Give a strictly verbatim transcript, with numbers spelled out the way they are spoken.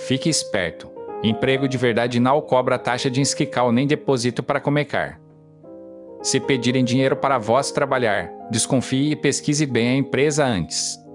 Fique esperto. Emprego de verdade não cobra taxa de inscrição nem depósito para começar. Se pedirem dinheiro para vós trabalhar, desconfie e pesquise bem a empresa antes.